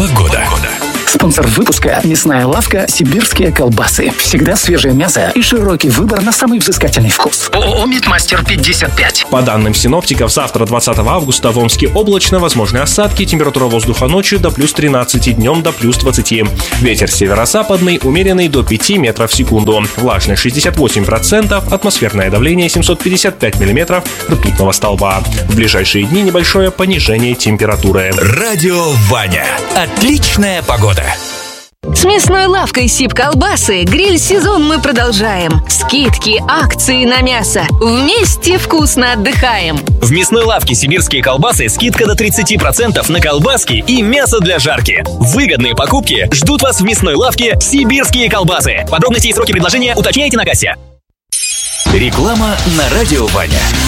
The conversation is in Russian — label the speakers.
Speaker 1: Погода.
Speaker 2: Спонсор выпуска – мясная лавка «Сибирские колбасы». Всегда свежее мясо и широкий выбор на самый взыскательный вкус.
Speaker 3: ООО «Мидмастер 55».
Speaker 4: По данным синоптиков, завтра, 20 августа, в Омске облачно, возможны осадки, температура воздуха ночью до плюс 13, днем до плюс 20. Ветер северо-западный, умеренный до 5 метров в секунду. Влажность 68%, атмосферное давление 755 миллиметров ртутного столба. В ближайшие дни небольшое понижение температуры.
Speaker 1: Радио Ваня. Отличная погода.
Speaker 5: С мясной лавкой Сибколбасы гриль-сезон мы продолжаем. Скидки, акции на мясо. Вместе вкусно отдыхаем.
Speaker 6: В мясной лавке «Сибирские колбасы» скидка до 30% на колбаски и мясо для жарки. Выгодные покупки ждут вас в мясной лавке «Сибирские колбасы». Подробности и сроки предложения уточняйте на кассе.
Speaker 1: Реклама на Радио Ваня.